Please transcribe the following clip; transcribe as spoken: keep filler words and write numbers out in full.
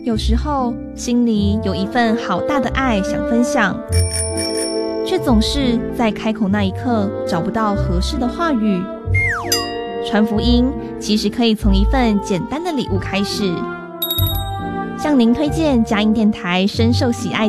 有时候心里有一份好大的爱想分享，却总是在开口那一刻找不到合适的话语。传福音其实可以从一份简单的礼物开始。向您推荐佳音电台深受喜爱